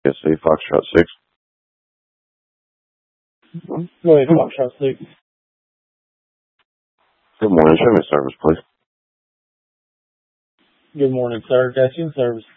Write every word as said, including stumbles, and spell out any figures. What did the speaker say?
Yes, see, Foxtrot six. Go ahead, Foxtrot six. Good morning. Show me service, please. Good morning, sir. Got you in service.